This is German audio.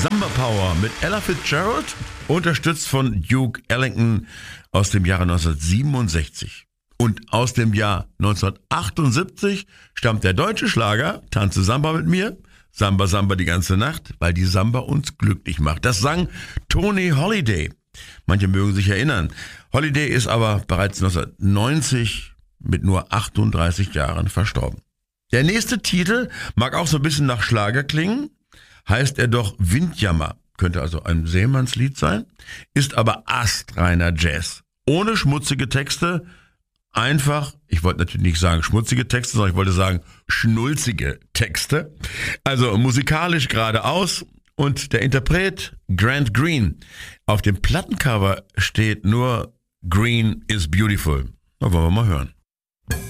Samba Power mit Ella Fitzgerald, unterstützt von Duke Ellington aus dem Jahre 1967. Und aus dem Jahr 1978 stammt der deutsche Schlager Tanze Samba mit mir, Samba Samba die ganze Nacht, weil die Samba uns glücklich macht. Das sang Tony Holiday. Manche mögen sich erinnern. Holiday ist aber bereits 1990 mit nur 38 Jahren verstorben. Der nächste Titel mag auch so ein bisschen nach Schlager klingen, heißt er doch Windjammer, könnte also ein Seemannslied sein, ist aber astreiner Jazz. Ohne schmutzige Texte, einfach, ich wollte natürlich nicht sagen schmutzige Texte, sondern ich wollte sagen schnulzige Texte. Also musikalisch geradeaus und der Interpret Grant Green. Auf dem Plattencover steht nur Green is beautiful. Da wollen wir mal hören.